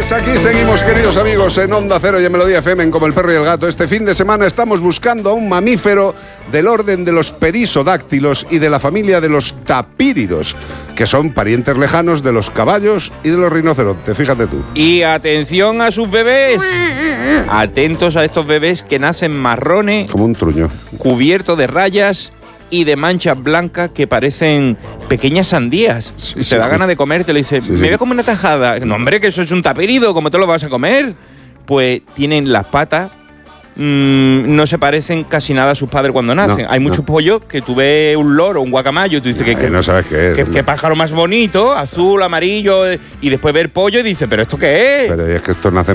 Pues aquí seguimos, queridos amigos, en Onda Cero y en Melodía FM, en Como el Perro y el Gato. Este fin de semana estamos buscando a un mamífero del orden de los perisodáctilos y de la familia de los tapíridos, que son parientes lejanos de los caballos y de los rinocerontes, fíjate tú. Y atención a sus bebés. Atentos a estos bebés que nacen marrones, Como un truño. cubiertos de rayas y de manchas blancas que parecen pequeñas sandías. Sí, Te da sí. ganas de comer, te le dice, Sí, me sí. voy a comer una tajada. No, hombre, que eso es un tapírido, ¿cómo te lo vas a comer? Pues tienen las patas, no se parecen casi nada a sus padres cuando nacen. No, Hay muchos no. pollos que tú ves un loro, un guacamayo, y tú dices Que no sabes qué es. qué pájaro más bonito, azul, amarillo, y después ver pollo y dices, ¿pero esto qué es? Pero es que estos nacen